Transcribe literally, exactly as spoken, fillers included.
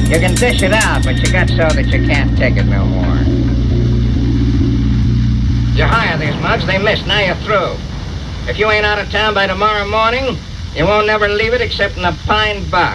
You can dish it out, but you got so that you can't take it no more. You hire these mugs, they miss, now you're through. If you ain't out of town by tomorrow morning, you won't never leave it except in a pine box.